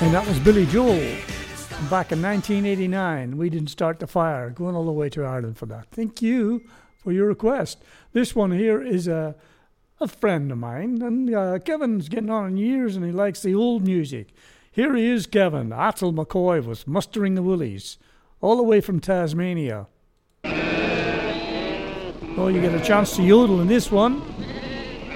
And that was Billy Joel back in 1989. We didn't start the fire, going all the way to Ireland for that. Thank you for your request. This one here is a friend of mine, and Kevin's getting on in years and he likes the old music. Here he is, Kevin. Atul McCoy was Mustering the Woolies, all the way from Tasmania. Oh, you get a chance to yodel in this one.